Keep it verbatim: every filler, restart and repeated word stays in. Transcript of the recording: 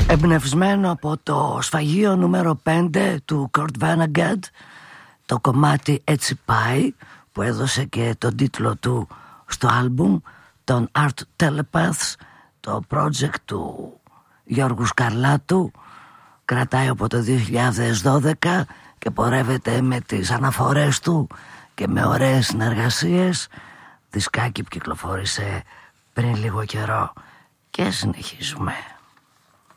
Εμπνευσμένο από το σφαγείο νούμερο πέντε του Kurt Vonnegut, το κομμάτι «Έτσι πάει», που έδωσε και τον τίτλο του στο άλμπουμ, τον Art Telepaths, το project του Γιώργου Σκαρλάτου. Κρατάει από το δύο χιλιάδες δώδεκα και πορεύεται με τις αναφορές του και με ωραίες συνεργασίες. Δισκάκι που κυκλοφόρησε πριν λίγο καιρό. Και συνεχίζουμε.